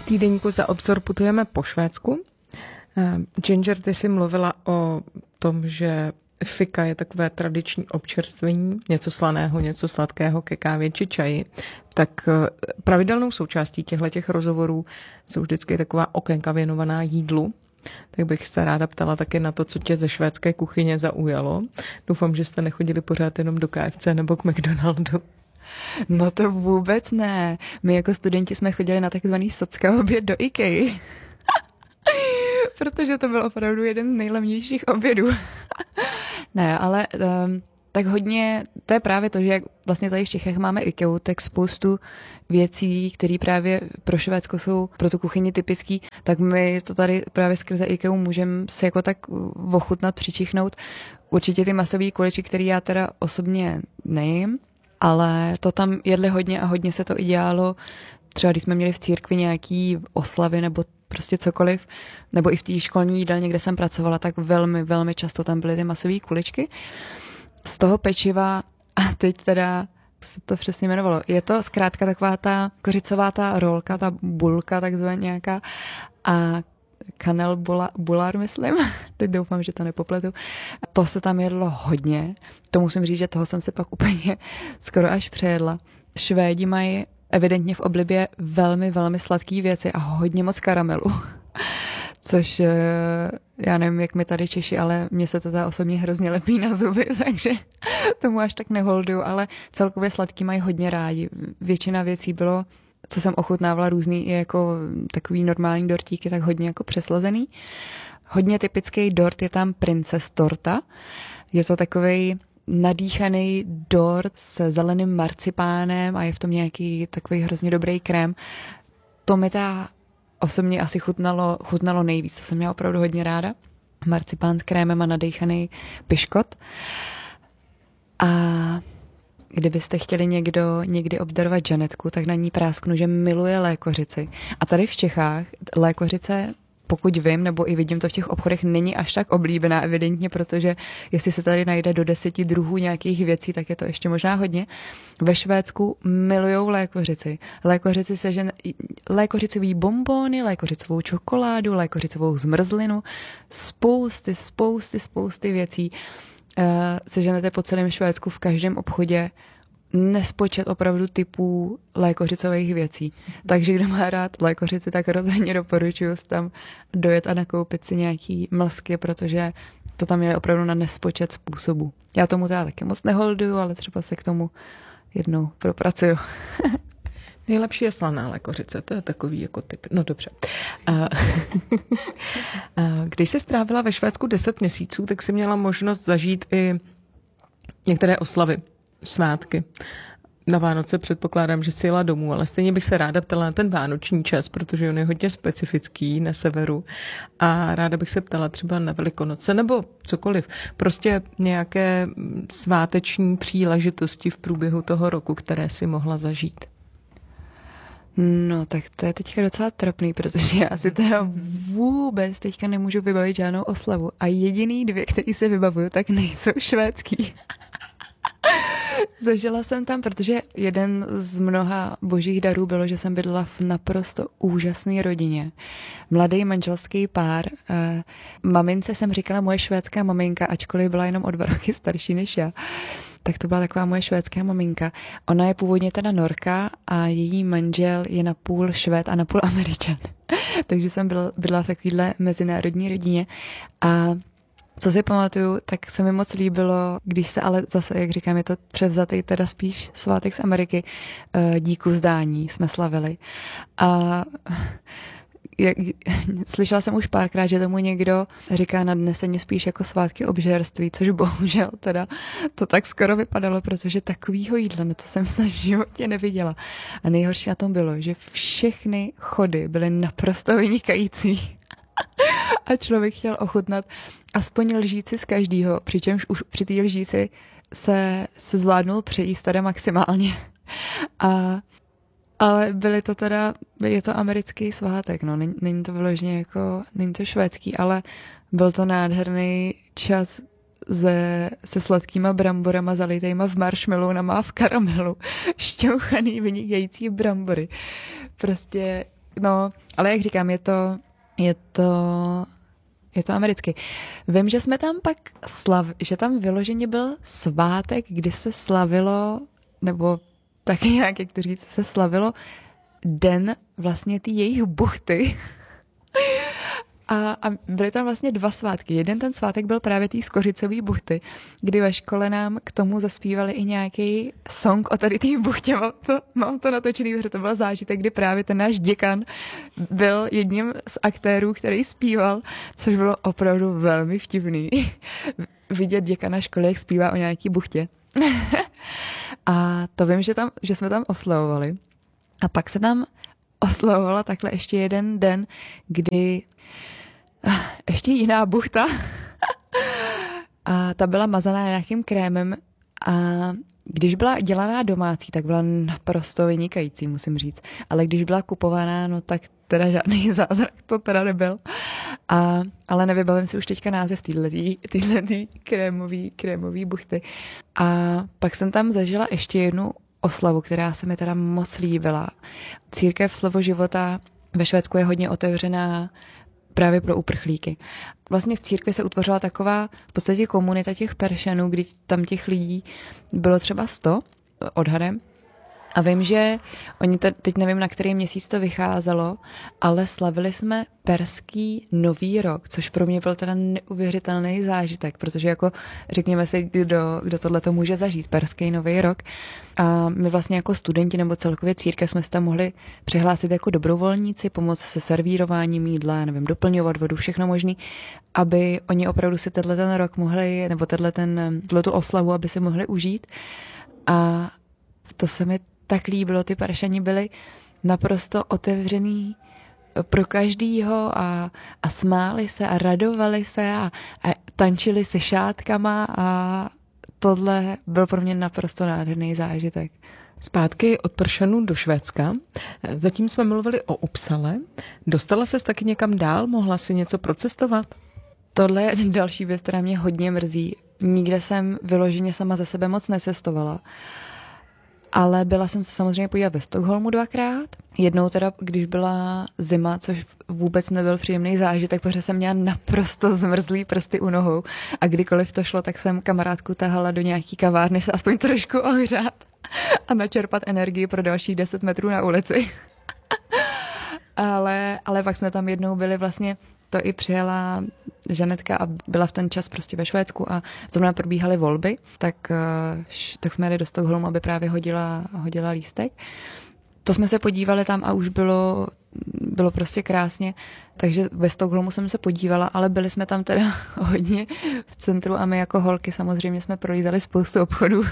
V týdeníku Za obzor putujeme po Švédsku. Ginger, ty jsi mluvila o tom, že fika je takové tradiční občerstvení, něco slaného, něco sladkého ke kávě či čaji. Tak pravidelnou součástí těchto rozhovorů jsou vždycky taková okénka věnovaná jídlu. Tak bych se ráda ptala taky na to, co tě ze švédské kuchyně zaujalo. Doufám, že jste nechodili pořád jenom do KFC nebo k McDonaldu. No to vůbec ne. My jako studenti jsme chodili na takzvaný socka oběd do IKEA. Protože to byl opravdu jeden z nejlevnějších obědů. Ne, ale tak hodně, to je právě to, že jak vlastně tady v Čechách máme IKEA, tak spoustu věcí, které právě pro Švédsko jsou pro tu kuchyni typický, tak my to tady právě skrze IKEA můžeme se jako tak ochutnat, přičichnout. Určitě ty masové kuličky, které já teda osobně nejím, ale to tam jedli hodně a hodně se to i dělalo. Třeba když jsme měli v církvi nějaký oslavy nebo prostě cokoliv, nebo i v té školní jídelně, kde jsem pracovala, tak velmi, velmi často tam byly ty masové kuličky. Z toho pečiva, a teď teda se to přesně jmenovalo, je to zkrátka taková ta kořicová ta rolka, ta bulka takzvaná nějaká a kanel bulár, myslím. Teď doufám, že to nepopletu. To se tam jedlo hodně. To musím říct, že toho jsem se pak úplně skoro až přejedla. Švédi mají evidentně v oblibě velmi, velmi sladké věci a hodně moc karamelu. Což já nevím, jak my tady Češi, ale mně se to teda osobně hrozně lepí na zuby, takže tomu až tak neholduju, ale celkově sladký mají hodně rádi. Většina věcí bylo, co jsem ochutnávala, různý i jako takový normální dortíky, tak hodně jako přeslazený. Hodně typický dort je tam Princess torta. Je to takovej nadýchaný dort se zeleným marcipánem a je v tom nějaký takový hrozně dobrý krém. To mi ta osobně asi chutnalo nejvíc, to jsem měla opravdu hodně ráda. Marcipán s krémem a nadýchaný piškot. A kdybyste chtěli někdy obdarovat Janetku, tak na ní prásknu, že miluje lékořici. A tady v Čechách lékořice, pokud vím, nebo i vidím to v těch obchodech, není až tak oblíbená evidentně, protože jestli se tady najde do 10 druhů nějakých věcí, tak je to ještě možná hodně. Ve Švédsku milujou lékořici. Lékořicový bonbony, lékořicovou čokoládu, lékořicovou zmrzlinu, spousty věcí. Seženete po celém Švédsku v každém obchodě nespočet opravdu typů lékořicových věcí. Takže kdo má rád lékořici, tak rozhodně doporučuji tam dojet a nakoupit si nějaký mlsky, protože to tam je opravdu na nespočet způsobů. Já tomu teda taky moc neholduju, ale třeba se k tomu jednou propracuju. Nejlepší je slaná lékořice, to je takový jako typ. No dobře. Když jsi strávila ve Švédsku 10 měsíců, tak jsi měla možnost zažít i některé oslavy, svátky. Na Vánoce předpokládám, že jsi jela domů, ale stejně bych se ráda ptala na ten vánoční čas, protože on je hodně specifický na severu a ráda bych se ptala třeba na Velikonoce nebo cokoliv. Prostě nějaké sváteční příležitosti v průběhu toho roku, které si mohla zažít. No, tak to je teďka docela trapný, protože já si teda vůbec teďka nemůžu vybavit žádnou oslavu a jediný 2, který se vybavuju, tak nejsou švédský. Zažila jsem tam, protože jeden z mnoha božích darů bylo, že jsem bydlela v naprosto úžasné rodině. Mladý manželský pár. Mamince jsem říkala moje švédská maminka, ačkoliv byla jenom o 2 roky starší než já. Tak to byla taková moje švédská maminka. Ona je původně teda Norka a její manžel je napůl Švéd a napůl Američan. Takže jsem bydlela v takovýhle mezinárodní rodině a co si pamatuju, tak se mi moc líbilo, když se ale zase, jak říkám, je to převzatý teda spíš svátek z Ameriky, díku vzdání jsme slavili. A slyšela jsem už párkrát, že tomu někdo říká nadneseně spíš jako svátky obžerství, což bohužel teda to tak skoro vypadalo, protože takovýho jídla, no to jsem snad v životě neviděla. A nejhorší na tom bylo, že všechny chody byly naprosto vynikající. A člověk chtěl ochutnat aspoň lžíci z každýho, přičemž už při té lžíci se zvládnul přejíst teda maximálně. Ale je to americký svátek, no, není to vyloženě jako, není to švédský, ale byl to nádherný čas se sladkýma bramborama zalitejma v marshmallowama a v karamelu, šťouchaný, vynikající brambory. Prostě No, ale jak říkám, je to americky. Vím, že jsme tam pak že tam vyloženě byl svátek, kdy se slavilo, nebo taky nějak, jak to říct, se slavilo den vlastně ty jejich buchty. A byly tam vlastně 2 svátky. Jeden ten svátek byl právě tý Skořicový buchty, kdy ve škole nám k tomu zaspívali i nějaký song o tady té buchtě. Mám to natočený, protože to byl zážitek, kdy právě ten náš děkan byl jedním z aktérů, který zpíval, což bylo opravdu velmi vtipný. Vidět děkana školy, jak zpívá o nějaký buchtě. A to vím, že jsme tam oslavovali. A pak se tam oslavovala takhle ještě jeden den, kdy ještě jiná buchta a ta byla mazaná nějakým krémem a když byla dělaná domácí, tak byla naprosto vynikající, musím říct. Ale když byla kupovaná, no tak teda žádný zázrak to teda nebyl. Ale nevybavím si už teďka název týhletý krémový buchty. A pak jsem tam zažila ještě jednu oslavu, která se mi teda moc líbila. Církev Slovo života ve Švédsku je hodně otevřená právě pro uprchlíky. Vlastně v církvi se utvořila taková v podstatě komunita těch Peršanů, kdy tam těch lidí bylo třeba 100 odhadem. A vím, že oni teď nevím, na který měsíc to vycházelo, ale slavili jsme perský nový rok, což pro mě byl teda neuvěřitelný zážitek, protože jako řekněme si, kdo tohleto může zažít, perský nový rok. A my vlastně jako studenti nebo celkově církev jsme se tam mohli přihlásit jako dobrovolníci, pomoct se servírováním jídla, nevím, doplňovat vodu, všechno možný, aby oni opravdu si ten rok mohli, nebo tu oslavu, aby si mohli užít. A to se mi tak líbilo, ty Peršani byli naprosto otevřený pro každýho a smáli se a radovali se a tančili se šátkama a tohle byl pro mě naprosto nádherný zážitek. Zpátky od Pršanů do Švédska. Zatím jsme mluvili o Uppsale. Dostala ses taky někam dál? Mohla si něco procestovat? Tohle je další věc, která mě hodně mrzí. Nikde jsem vyloženě sama ze sebe moc necestovala. Ale byla jsem se samozřejmě podívat ve Stockholmu 2krát. Jednou teda, když byla zima, což vůbec nebyl příjemný zážitek, protože jsem měla naprosto zmrzlý prsty u nohou. A kdykoliv to šlo, tak jsem kamarádku tahala do nějaký kavárny se aspoň trošku ohřát a načerpat energii pro dalších 10 metrů na ulici. ale pak jsme tam jednou byli vlastně, to i přijela Žanetka a byla v ten čas prostě ve Švédsku a zrovna probíhaly volby, tak jsme jeli do Stockholmu, aby právě hodila lístek. To jsme se podívali tam a už bylo prostě krásně, takže ve Stockholmu jsem se podívala, ale byli jsme tam teda hodně v centru a my jako holky samozřejmě jsme prolízali spoustu obchodů.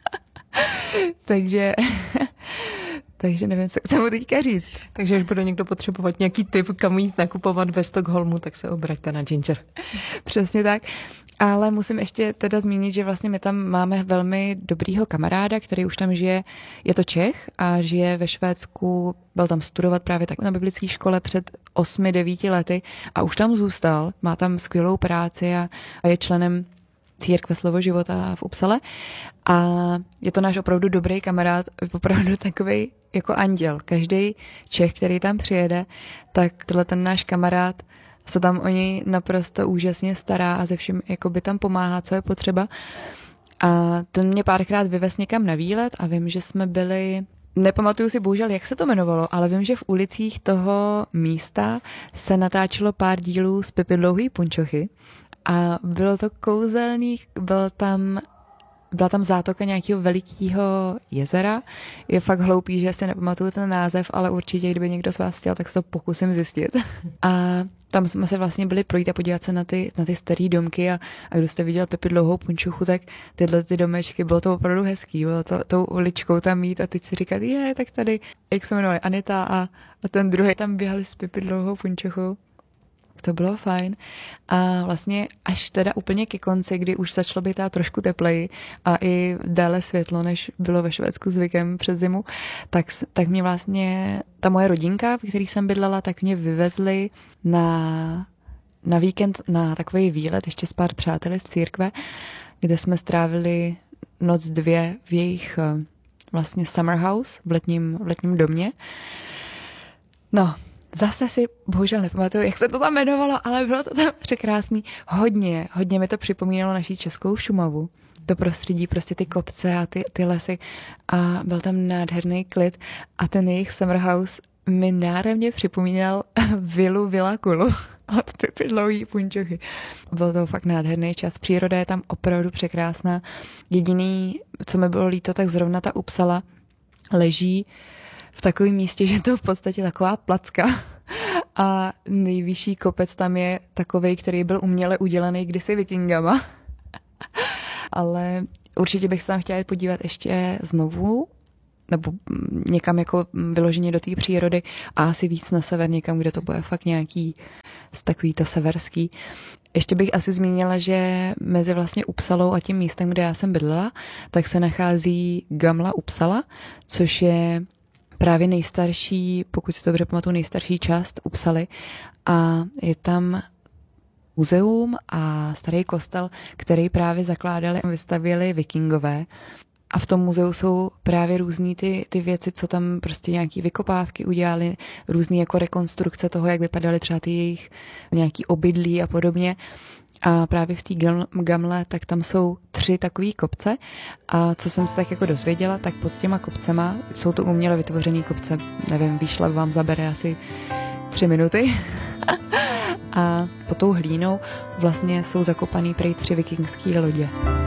Takže nevím, co k tomu teďka říct. Takže až bude někdo potřebovat nějaký tip, kam jít nakupovat ve Stockholmu, tak se obraťte na Ginger. Přesně tak. Ale musím ještě teda zmínit, že vlastně my tam máme velmi dobrýho kamaráda, který už tam žije, je to Čech a žije ve Švédsku, byl tam studovat právě tak na biblické škole před 8-9 lety a už tam zůstal, má tam skvělou práci a je členem Církve Slovo života v Uppsale a je to náš opravdu dobrý kamarád, opravdu takovej jako anděl. Každý Čech, který tam přijede, tak ten náš kamarád se tam o něj naprosto úžasně stará a ze vším jakoby tam pomáhá, co je potřeba. A ten mě párkrát vyvez někam na výlet a vím, že jsme byli, nepamatuju si bohužel, jak se to jmenovalo, ale vím, že v ulicích toho místa se natáčelo pár dílů z Pipy Dlouhý punčochy. A bylo to kouzelný, byla tam zátoka nějakého velikého jezera. Je fakt hloupý, že si nepamatuju ten název, ale určitě, kdyby někdo z vás chtěl, tak se to pokusím zjistit. A tam jsme se vlastně byli projít a podívat se na ty staré domky a kdo jste viděl Pepi Dlouhou punčuchu, tak tyhle ty domečky, bylo to opravdu hezký, bylo to tou uličkou tam mít a teď si říkat, tak tady, jak se jmenovali, Anita a ten druhý tam běhali s Pepi Dlouhou punčuchou. To bylo fajn. A vlastně až teda úplně ke konci, kdy už začalo být trošku tepleji a i déle světlo, než bylo ve Švédsku zvykem před zimu, tak mě vlastně ta moje rodinka, v který jsem bydlela, tak mě vyvezli na víkend na takový výlet ještě s pár přáteli z církve, kde jsme strávili noc 2 v jejich vlastně summer house v letním domě. No, zase si bohužel nepamatuju, jak se to tam jmenovalo, ale bylo to tam překrásný. Hodně mi to připomínalo naší českou Šumavu. To prostředí, prostě ty kopce a ty lesy a byl tam nádherný klid a ten jejich summer house mi náramně připomínal vilu Villa Kulu od Pipy Dlouhý punčochy. Byl to fakt nádherný čas. Příroda je tam opravdu překrásná. Jediný, co mi bylo líto, tak zrovna ta Uppsala leží v takovém místě, že to v podstatě taková placka. A nejvyšší kopec tam je takovej, který byl uměle udělaný kdysi vikingama. Ale určitě bych se tam chtěla podívat ještě znovu, nebo někam jako vyloženě do té přírody a asi víc na sever, někam, kde to bude fakt nějaký takový to severský. Ještě bych asi zmínila, že mezi vlastně Uppsalou a tím místem, kde já jsem bydlela, tak se nachází Gamla Uppsala, což je právě nejstarší, pokud si to dobře pamatuju, nejstarší část Uppsaly a je tam muzeum a starý kostel, který právě zakládali a vystavěli vikingové. A v tom muzeu jsou právě různý ty věci, co tam prostě nějaký vykopávky udělali, různý jako rekonstrukce toho, jak vypadaly třeba ty jejich nějaký obydlí a podobně. A právě v té Gamle, tak tam jsou 3 takový kopce a co jsem se tak jako dozvěděla, tak pod těma kopcema jsou to uměle vytvořený kopce. Nevím, výšlap vám zabere asi 3 minuty. A pod tou hlínou vlastně jsou zakopaný prej 3 vikingský lodě.